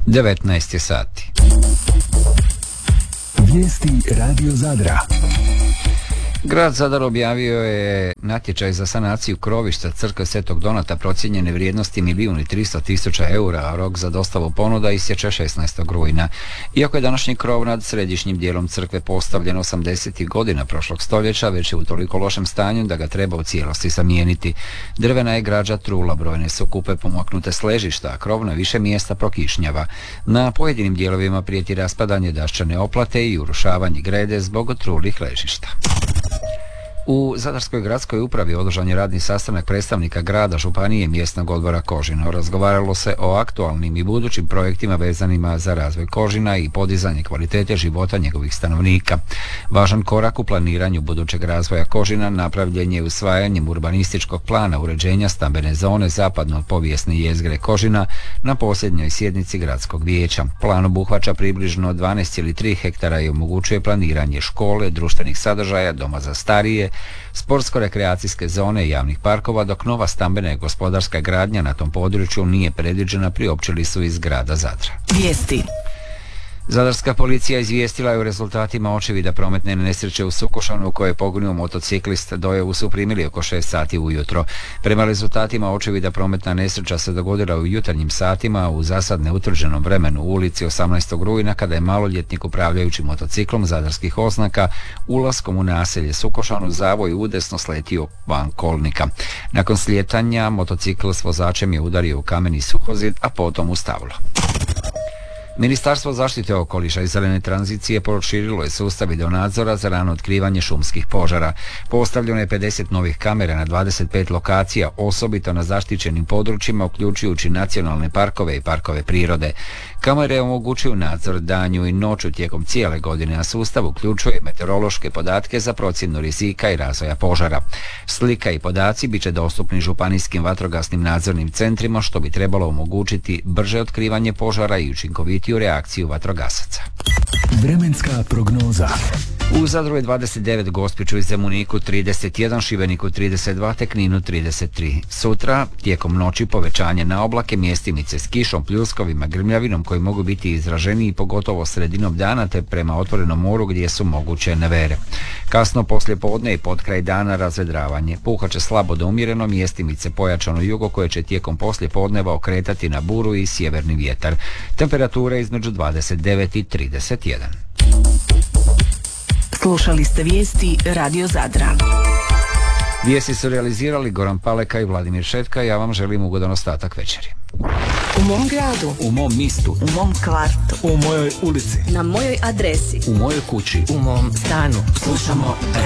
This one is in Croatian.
19 je sati. Vijesti Radio Zadra. Grad Zadar objavio je natječaj za sanaciju krovišta crkve Svetog Donata procijenjene vrijednosti 1.300.000 eura, a rok za dostavu ponuda istječe 16. rujna. Iako je današnji krov nad središnjim dijelom crkve postavljen 80. godina prošlog stoljeća, već je u toliko lošem stanju da ga treba u cijelosti zamijeniti. Drvena je građa trula, brojne su kupe pomaknute s ležišta, a krov na više mjesta prokišnjava. Na pojedinim dijelovima prijeti raspadanje daščane oplate i urušavanje grede zbog trulih ležišta. U Zadarskoj gradskoj upravi održan je radni sastanak predstavnika grada, županije i mjesnog odbora Kožina. Razgovaralo se o aktualnim i budućim projektima vezanima za razvoj Kožina i podizanje kvalitete života njegovih stanovnika. Važan korak u planiranju budućeg razvoja Kožina napravljen je usvajanjem urbanističkog plana uređenja stambene zone zapadno od povijesne jezgre Kožina na posljednjoj sjednici gradskog vijeća. Plan obuhvaća približno 12,3 hektara i omogućuje planiranje škole, društvenih sadržaja, doma za starije, sportsko-rekreacijske zone i javnih parkova, dok nova stambena i gospodarska gradnja na tom području nije predviđena, priopćili su iz grada Zadra. Vijesti. Zadarska policija izvijestila je o rezultatima očevida prometne nesreće u Sukošanu u kojoj je poginuo motociklist. Dojavu su primili oko 6 sati ujutro. Prema rezultatima očevida prometna nesreća se dogodila u jutarnjim satima u zasad neutvrđenom vremenu u ulici 18. rujna kada je maloljetnik upravljajući motociklom zadarskih oznaka ulaskom u naselje Sukošan u zavoj udesno sletio van kolnika. Nakon slijetanja motocikl s vozačem je udario u kameni suhozid, a potom u stablo. Ministarstvo zaštite okoliša i zelene tranzicije proširilo je sustav videonadzora za rano otkrivanje šumskih požara. Postavljeno je 50 novih kamera na 25 lokacija, osobito na zaštićenim područjima, uključujući nacionalne parkove i parkove prirode. Kamere omogućuju nadzor danju i noću tijekom cijele godine, a sustav uključuje meteorološke podatke za procjenu rizika i razvoja požara. Slika i podaci bit će dostupni županijskim vatrogasnim nadzornim centrima, što bi trebalo omogućiti brže otkrivanje požara i učinkovitiju reakciju vatrogasaca. Vremenska prognoza. U Zadru je 29, Gospiću i Zemuniku 31, Šibeniku 32, te Kninu 33. Sutra, tijekom noći povećanje na oblake, mjestimice s kišom, pljuskovima, grmljavinom koji mogu biti izraženiji pogotovo sredinom dana te prema otvorenom moru gdje su moguće nevere. Kasno poslije podne i pod kraj dana razvedravanje. Puhat će slabo do umjereno, mjestimice pojačano jugo koje će tijekom poslije podneva okretati na buru i sjeverni vjetar. Temperatura između 29 i 31. Slušali ste vijesti Radio Zadra. Vijesti su realizirali Goran Paleka i Vladimir Šetka. Ja vam želim ugodan ostatak večeri. U mom gradu, u mom mistu, u mom kvartu, u mojoj ulici, na mojoj adresi, u mojoj kući, u mom stanu. Slušamo